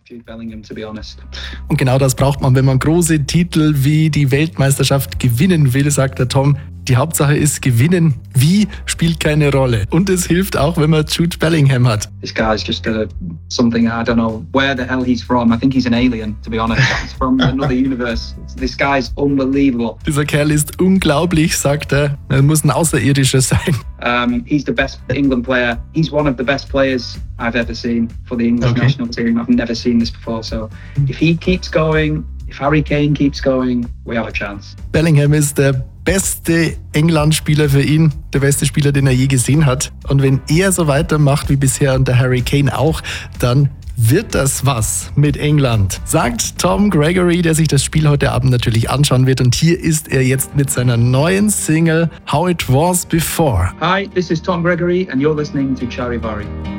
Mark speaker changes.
Speaker 1: Jude Bellingham, to be honest.
Speaker 2: Und genau das braucht man, wenn man große Titel wie die Weltmeisterschaft gewinnen will, sagt der Tom. Die Hauptsache ist gewinnen. Wie, spielt keine Rolle. Und es hilft auch, wenn man Jude Bellingham hat.
Speaker 1: This guy's just something, I don't know where the hell he's from. I think he's an alien, to be honest. He's from another universe. This guy's unbelievable.
Speaker 2: Dieser Kerl ist unglaublich, sagt er. Er muss ein Außerirdischer sein.
Speaker 1: He's the best England player. He's one of the best players I've ever seen for the English national team. I've never seen this before. So if he keeps going, if Harry Kane keeps going, we have a chance.
Speaker 2: Bellingham ist der beste England-Spieler für ihn, der beste Spieler, den er je gesehen hat. Und wenn er so weitermacht wie bisher und der Harry Kane auch, dann wird das was mit England, sagt Tom Gregory, der sich das Spiel heute Abend natürlich anschauen wird. Und hier ist er jetzt mit seiner neuen Single How It Was Before.
Speaker 1: Hi, this is Tom Gregory and you're listening to Charivari.